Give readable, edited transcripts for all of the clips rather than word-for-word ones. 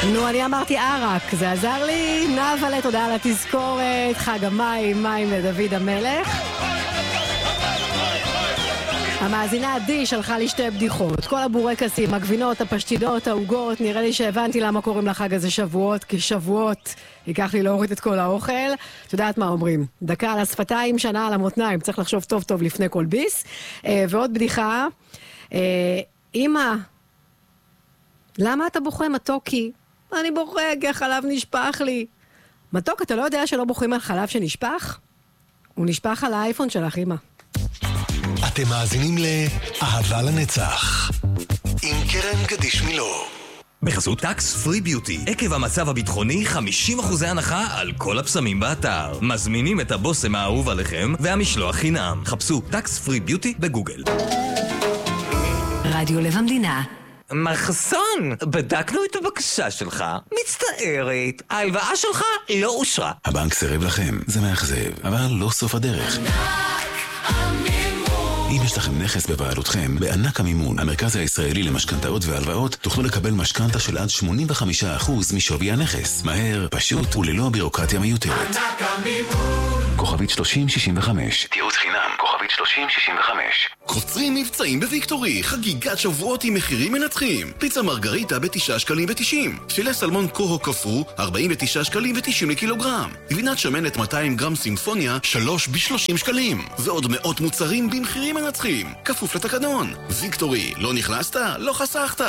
נו, אני אמרתי ערק, זה עזר לי. נאוולה, תודה על התזכורת. חג המים, מים לדוד המלך. המאזינה עדי שלחה לי שתי בדיחות. כל הבורקסים, הגבינות, הפשטידות, העוגות. נראה לי שהבנתי למה קוראים לחג הזה שבועות, כי שבועות ייקח לי להוריד את כל האוכל. את יודעת מה אומרים? דקה על השפתיים, שנה על המותניים. צריך לחשוב טוב טוב לפני כל ביס. ועוד בדיחה. אמא, למה אתה בוכה מתוקי? אני בוכה, כי החלב נשפך לי. מתוק, אתה לא יודע שלא בוכים על חלב שנשפך? הוא נשפך על האייפון שלך, אמא. אתם מאזינים לאהבה לנצח עם קרן גדיש מילו. בחסות טקס פרי ביוטי. עקב המצב הביטחוני 50% הנחה על כל הפסמים באתר. מזמינים את הבושם האהוב עליכם והמשלוח חינם. חפשו טקס פרי ביוטי בגוגל. רדיו לב המדינה. מחסון, בדקנו את הבקשה שלך. מצטערת, ההלוואה שלך לא אושרה. הבנק סירב לכם, זה מאכזב, אבל לא סוף הדרך. אם יש לכם נכס בבעלותכם, בענק המימון, המרכז הישראלי למשכנתאות והלוואות, תוכלו לקבל משכנתה של עד 85% משווי הנכס. מהר, פשוט וללא בירוקרטיה מיותרת. ענק המימון. כוכבית 3065. תיעוץ חינם, כוכבית 3065. קוצרים מבצעים בוויקטורי, חגיגת שבועות עם מחירים מנצחים. פיצה מרגריטה ב9 שקלים ו90. פילה סלמון קוהו קפוא, 49 שקלים ו90 לקילוגרם. גבינת שמנת 200 גרם סימפוניה, 3 ב30 שקלים. ועוד מאות מוצרים במחירים מנצחים. כפוף לתקנון. ויקטורי, לא נכנסת? לא חסכת.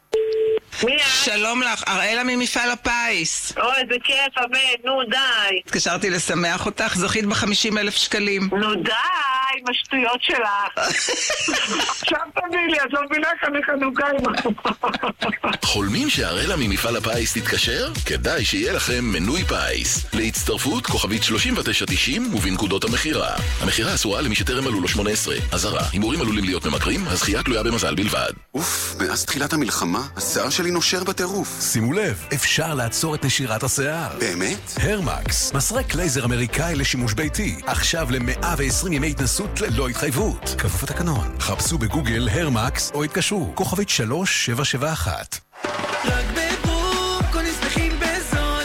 שלום לך, אראלה ממפעל הפיס. אוי, זה כיף, הבן, נו די. התקשרתי לשמח אותך, זכית ב50,000 שקלים. נו די, עם השטויות שלך. עכשיו תביא לי, את לא מבינה כאן לחנוכה עם... חולמים שאראלה ממפעל הפיס תתקשר? כדאי שיהיה לכם מנוי פיס. להצטרפות כוכבית 3990 ובנקודות המחירה. המחירה אסורה למי שטרם מלאו לו 18. אזהרה, הימורים עלולים להיות ממכרים, הזכייה תלויה במזל בלבד. אוף, מאז תחילת המלחמה, השיער שלי נושר בטירוף. שימו לב, אפשר לעצור את נשירת השיער. באמת? הרמקס, מסרק לייזר אמריקאי לשימוש ביתי. עכשיו ל120 ימי התנסות ללא התחייבות. כפוף התקנון. חפשו בגוגל הרמקס או התקשרו. כוכבית 3771. רק בברוק, כל נסמכים בזול.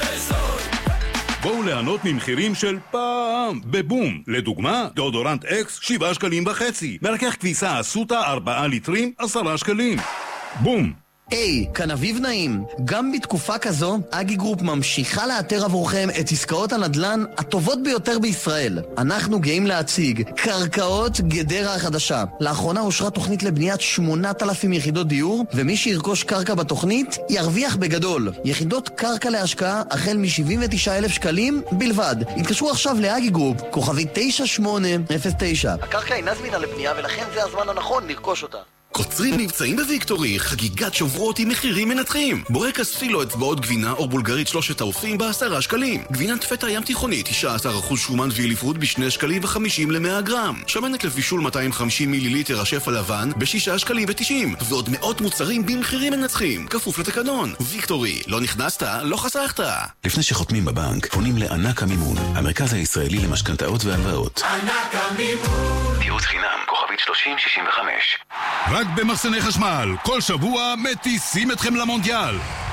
בואו ליהנות ממחירים של פעם בבום. לדוגמה, דאודורנט אקס 7.5 שקלים. מרכך כביסה אסוטה 4 ליטרים 10 שקלים. בום. היי, כאן אביב נעים. גם בתקופה כזו, אגי גרופ ממשיכה לאתר עבורכם את עסקאות הנדל"ן הטובות ביותר בישראל. אנחנו גאים להציג קרקעות גדרה החדשה. לאחרונה אושרה תוכנית לבניית 8,000 יחידות דיור, ומי שירכוש קרקע בתוכנית ירוויח בגדול. יחידות קרקע להשקעה החל מ79,000 שקלים בלבד. התקשרו עכשיו לאגי גרופ, כוכבית 9809. הקרקע אינה זמינה לבנייה ולכן זה הזמן הנכון לרכוש אותה. קוצרים מבצעים בוויקטורי, חגיגת שבועות עם מחירים מנצחים. בורקס פילו אצבעות גבינה או בולגרית 3 העופים ב10 שקלים. גבינת פטה ים תיכונית 19% שומן ואליפות ב2 שקלים ו50 ל100 גרם. שמנת לבישול 250 מיליליטר השף הלבן ב6 שקלים ו90. ועוד מאות מוצרים במחירים מנצחים. כפוף לתקנון. ויקטורי, לא נכנסת? לא חסכת. לפני שחותמים בבנק, פונים לענק המימון, המרכז הישראלי למשכנתאות והלוואות. ענק המימון. תיעוץ חינם, כוכבית 3065. רק במחסני חשמל, כל שבוע מטיסים אתכם למונדיאל.